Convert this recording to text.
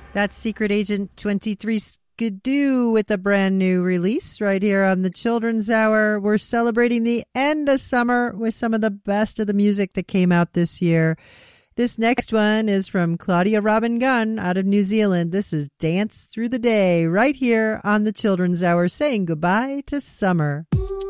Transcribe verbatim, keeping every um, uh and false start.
That's Secret Agent twenty-three Skidoo with a brand new release right here on the Children's Hour. We're celebrating the end of summer with some of the best of the music that came out this year. This next one is from Claudia Robin Gunn out of New Zealand. This is Dance Through the Day right here on the Children's Hour, saying goodbye to summer.